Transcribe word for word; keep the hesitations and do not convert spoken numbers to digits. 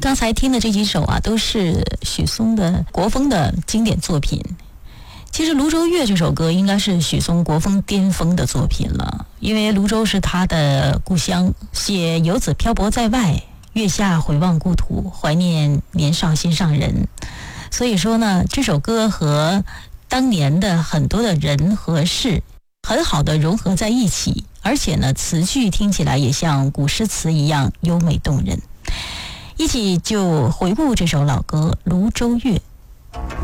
刚才听的这几首啊，都是许嵩的国风的经典作品。其实《泸州月》这首歌应该是许嵩国风巅峰的作品了，因为泸州是他的故乡，写游子漂泊在外，月下回望故土，怀念年少心上人。所以说呢，这首歌和当年的很多的人和事很好的融合在一起，而且呢，词句听起来也像古诗词一样优美动人。一起就回顾这首老歌《泸州月》。